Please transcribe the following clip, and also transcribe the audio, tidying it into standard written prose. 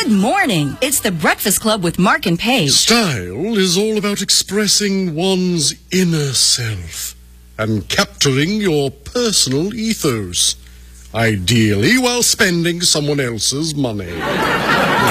Good morning. It's the Breakfast Club with Mark and Paige. Style is all about expressing one's inner self and capturing your personal ethos, ideally while spending someone else's money.